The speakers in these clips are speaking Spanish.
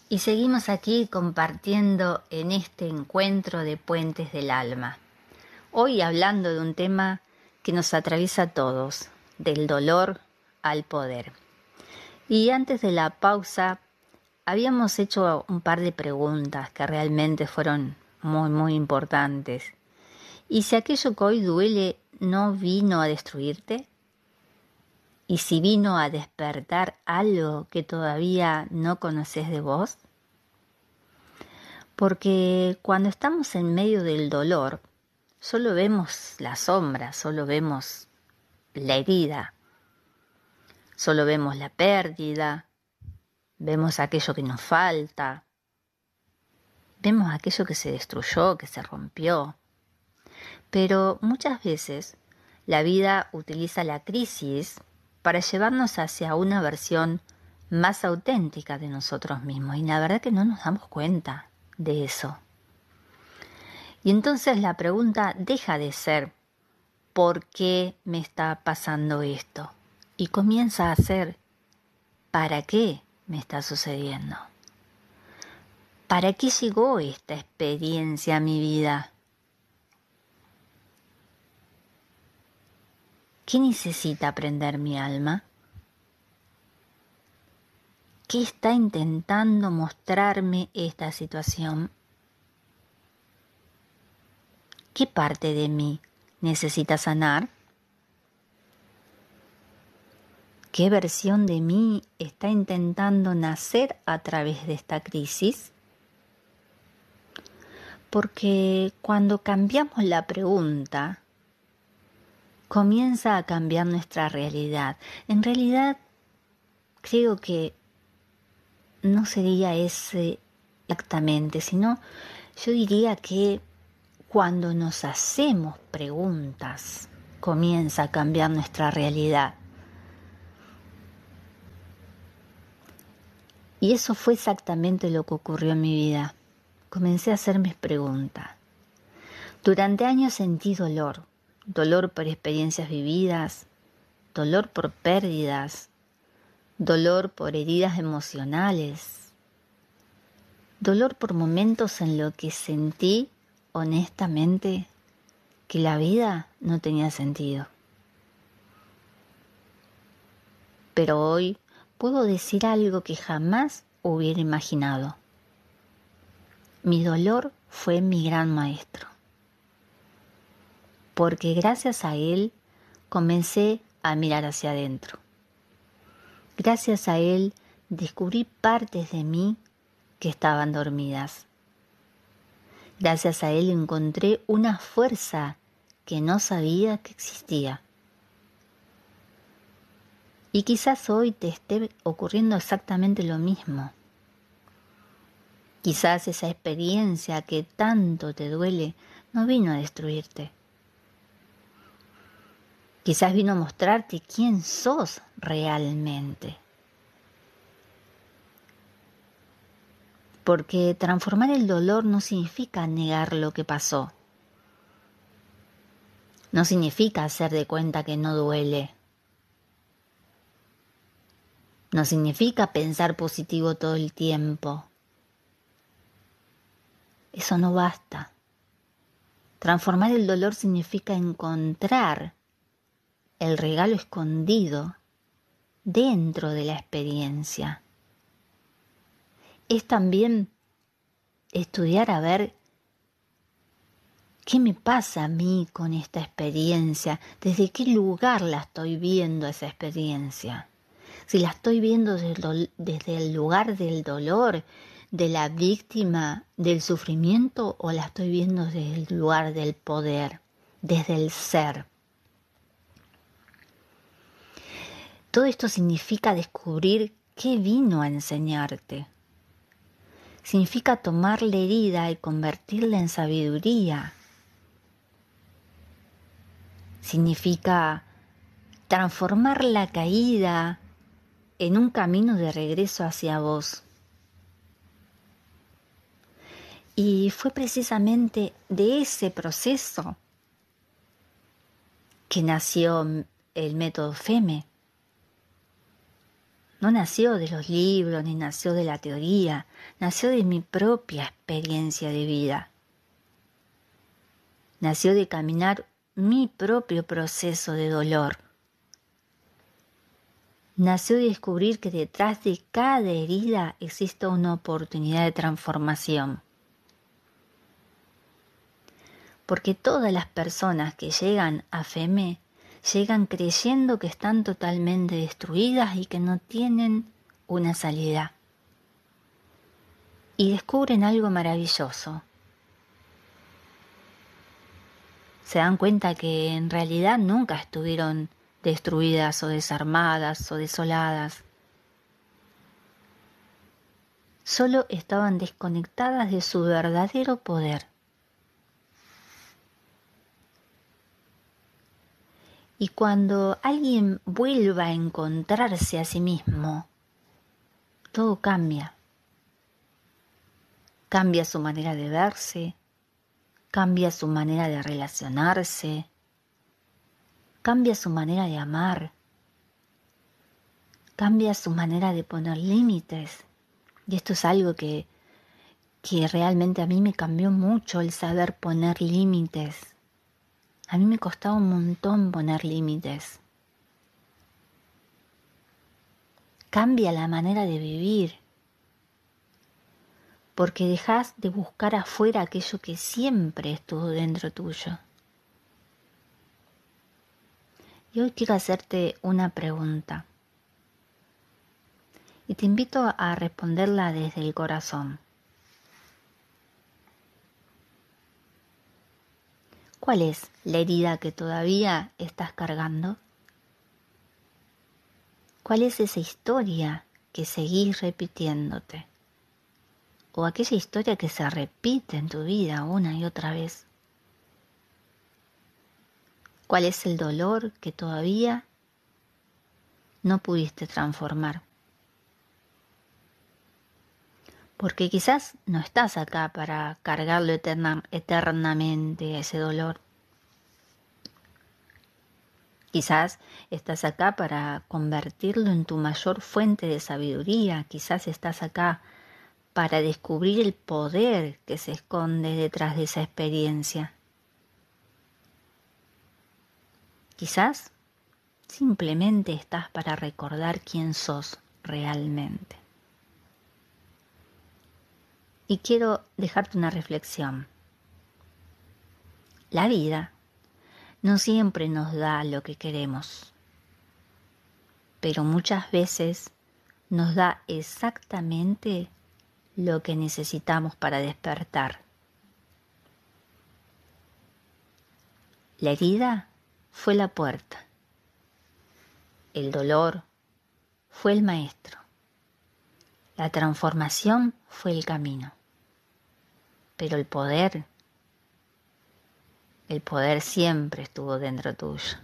Y seguimos aquí compartiendo en este encuentro de Puentes del Alma. Hoy hablando de un tema que nos atraviesa a todos, del dolor al poder. Y antes de la pausa habíamos hecho un par de preguntas que realmente fueron muy importantes. ¿Y si aquello que hoy duele no vino a destruirte? ¿Y si vino a despertar algo que todavía no conoces de vos? Porque cuando estamos en medio del dolor, solo vemos la sombra, solo vemos la herida, solo vemos la pérdida, vemos aquello que nos falta, vemos aquello que se destruyó, que se rompió. Pero muchas veces la vida utiliza la crisis para llevarnos hacia una versión más auténtica de nosotros mismos. Y la verdad que no nos damos cuenta de eso. Y entonces la pregunta deja de ser ¿por qué me está pasando esto? Y comienza a ser ¿para qué me está sucediendo? ¿Para qué llegó esta experiencia a mi vida? ¿Qué necesita aprender mi alma? ¿Qué está intentando mostrarme esta situación? ¿Qué parte de mí necesita sanar? ¿Qué versión de mí está intentando nacer a través de esta crisis? Porque cuando cambiamos la pregunta, comienza a cambiar nuestra realidad. En realidad, creo que no sería ese exactamente, sino yo diría que cuando nos hacemos preguntas, comienza a cambiar nuestra realidad. Y eso fue exactamente lo que ocurrió en mi vida. Comencé a hacerme preguntas. Durante años sentí dolor, dolor por experiencias vividas, dolor por pérdidas, dolor por heridas emocionales, dolor por momentos en los que sentí honestamente que la vida no tenía sentido. Pero hoy puedo decir algo que jamás hubiera imaginado. Mi dolor fue mi gran maestro, porque gracias a él comencé a mirar hacia adentro. Gracias a él descubrí partes de mí que estaban dormidas. Gracias a él encontré una fuerza que no sabía que existía. Y quizás hoy te esté ocurriendo exactamente lo mismo. Quizás esa experiencia que tanto te duele no vino a destruirte. Quizás vino a mostrarte quién sos realmente. Porque transformar el dolor no significa negar lo que pasó. No significa hacer de cuenta que no duele. No significa pensar positivo todo el tiempo. Eso no basta. Transformar el dolor significa encontrar el regalo escondido dentro de la experiencia. Es también estudiar a ver qué me pasa a mí con esta experiencia, desde qué lugar la estoy viendo esa experiencia. Si la estoy viendo desde el lugar del dolor, de la víctima, del sufrimiento, o la estoy viendo desde el lugar del poder, desde el ser. Todo esto significa descubrir qué vino a enseñarte. Significa tomar la herida y convertirla en sabiduría. Significa transformar la caída en un camino de regreso hacia vos. Y fue precisamente de ese proceso que nació el método FEME. No nació de los libros ni nació de la teoría, nació de mi propia experiencia de vida. Nació de caminar mi propio proceso de dolor. Nació de descubrir que detrás de cada herida existe una oportunidad de transformación. Porque todas las personas que llegan a FEME llegan creyendo que están totalmente destruidas y que no tienen una salida. Y descubren algo maravilloso. Se dan cuenta que en realidad nunca estuvieron destruidas o desarmadas o desoladas. Solo estaban desconectadas de su verdadero poder. Y cuando alguien vuelva a encontrarse a sí mismo, todo cambia. Cambia su manera de verse, cambia su manera de relacionarse, cambia su manera de amar, cambia su manera de poner límites. Y esto es algo que realmente a mí me cambió mucho, el saber poner límites. A mí me costaba un montón poner límites. Cambia la manera de vivir, porque dejas de buscar afuera aquello que siempre estuvo dentro tuyo. Y hoy quiero hacerte una pregunta. Y te invito a responderla desde el corazón. ¿Cuál es la herida que todavía estás cargando? ¿Cuál es esa historia que seguís repitiéndote? ¿O aquella historia que se repite en tu vida una y otra vez? ¿Cuál es el dolor que todavía no pudiste transformar? Porque quizás no estás acá para cargarlo eternamente ese dolor. Quizás estás acá para convertirlo en tu mayor fuente de sabiduría. Quizás estás acá para descubrir el poder que se esconde detrás de esa experiencia. Quizás simplemente estás para recordar quién sos realmente. Y quiero dejarte una reflexión. La vida no siempre nos da lo que queremos, pero muchas veces nos da exactamente lo que necesitamos para despertar. La herida fue la puerta, el dolor fue el maestro, la transformación fue el camino, pero el poder siempre estuvo dentro tuyo.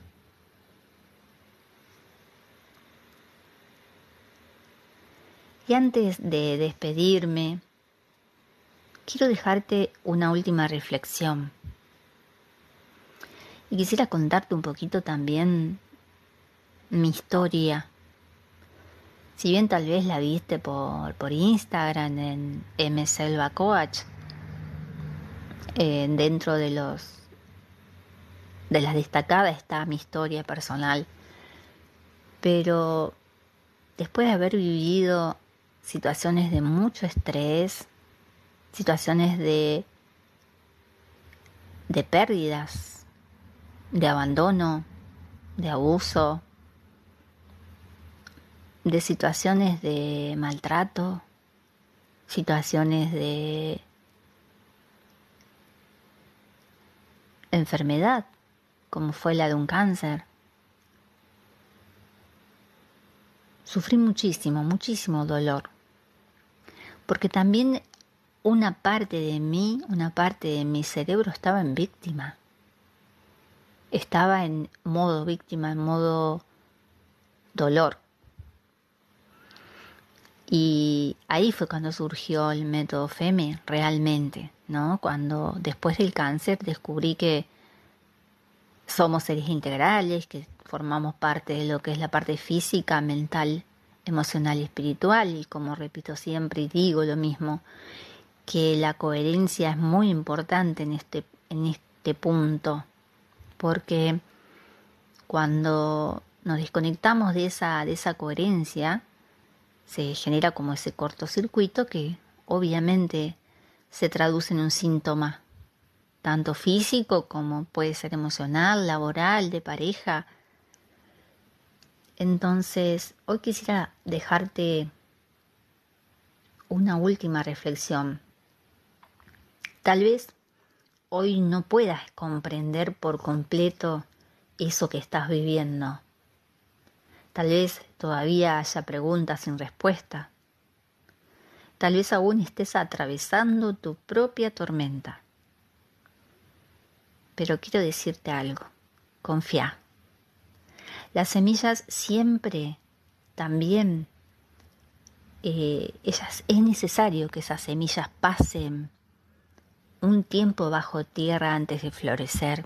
Y antes de despedirme, quiero dejarte una última reflexión. Y quisiera contarte un poquito también mi historia. Si bien tal vez la viste por Instagram en M. Selva Coach, dentro de las destacadas está mi historia personal. Pero después de haber vivido situaciones de mucho estrés, situaciones de pérdidas, de abandono, de abuso, de situaciones de maltrato, situaciones de enfermedad, como fue la de un cáncer. Sufrí muchísimo, muchísimo dolor, porque también una parte de mí, una parte de mi cerebro estaba en víctima. Estaba en modo víctima, en modo dolor. Y ahí fue cuando surgió el método FEME realmente, ¿no? Cuando después del cáncer descubrí que somos seres integrales, que formamos parte de lo que es la parte física, mental emocional y espiritual, y como repito siempre y digo lo mismo, que la coherencia es muy importante en este punto, porque cuando nos desconectamos de esa coherencia, se genera como ese cortocircuito que obviamente se traduce en un síntoma, tanto físico como puede ser emocional, laboral, de pareja. Entonces, hoy quisiera dejarte una última reflexión. Tal vez hoy no puedas comprender por completo eso que estás viviendo. Tal vez todavía haya preguntas sin respuesta. Tal vez aún estés atravesando tu propia tormenta. Pero quiero decirte algo. Confía. Las semillas siempre también, es necesario que esas semillas pasen un tiempo bajo tierra antes de florecer.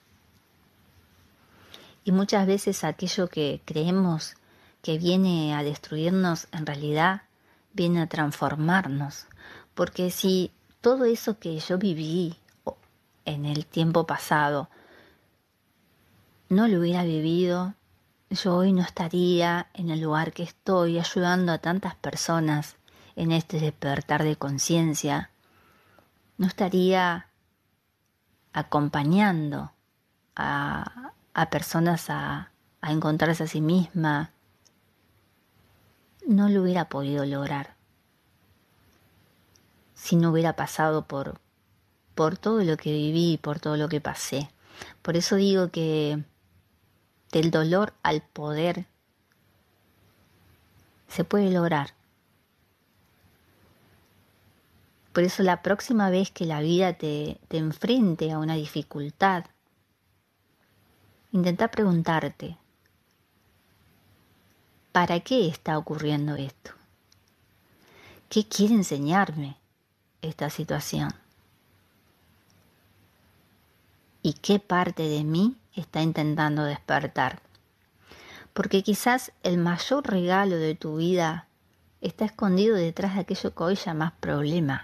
Y muchas veces aquello que creemos que viene a destruirnos, en realidad viene a transformarnos. Porque si todo eso que yo viví en el tiempo pasado no lo hubiera vivido, yo hoy no estaría en el lugar que estoy ayudando a tantas personas en este despertar de conciencia. No estaría acompañando a personas a encontrarse a sí misma. No lo hubiera podido lograr si no hubiera pasado por todo lo que viví, por todo lo que pasé. Por eso digo que del dolor al poder se puede lograr. Por eso la próxima vez que la vida te enfrente a una dificultad, intenta preguntarte, ¿para qué está ocurriendo esto? ¿Qué quiere enseñarme esta situación? ¿Y qué parte de mí está intentando despertar? Porque quizás el mayor regalo de tu vida está escondido detrás de aquello que hoy llamás problema.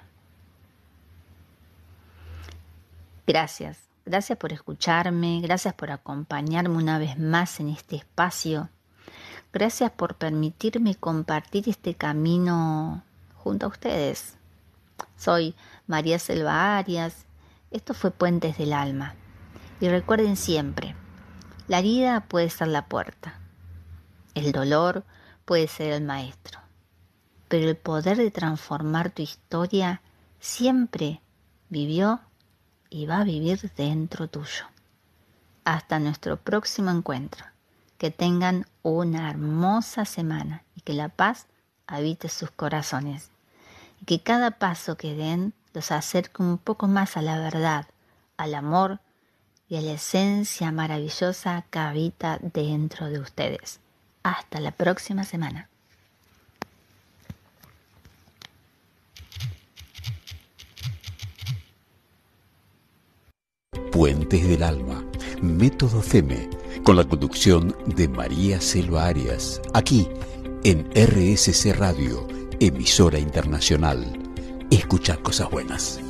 Gracias por escucharme, gracias por acompañarme una vez más en este espacio. Gracias por permitirme compartir este camino junto a ustedes. Soy María Selva Arias, esto fue Puentes del Alma. Y recuerden siempre, la herida puede ser la puerta, el dolor puede ser el maestro, pero el poder de transformar tu historia siempre vivió y va a vivir dentro tuyo. Hasta nuestro próximo encuentro. Que tengan una hermosa semana y que la paz habite sus corazones. Y que cada paso que den los acerque un poco más a la verdad, al amor y a la esencia maravillosa que habita dentro de ustedes. Hasta la próxima semana. Puentes del Alma, Método FEME, con la conducción de María Selva Arias, aquí en RSC Radio, emisora internacional. Escuchar cosas buenas.